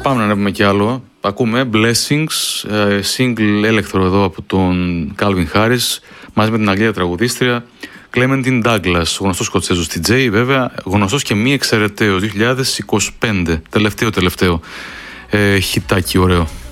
Πάμε να ανέβουμε κι άλλο. Ακούμε Blessings, single έλεκτρο εδώ από τον Calvin Harris, μαζί με την Αγγλία τραγουδίστρια Clementine Douglas, γνωστός Σκοτσέζος DJ, βέβαια, γνωστός και μη εξαιρεταίο, 2025, τελευταίο, χιτάκι ωραίο.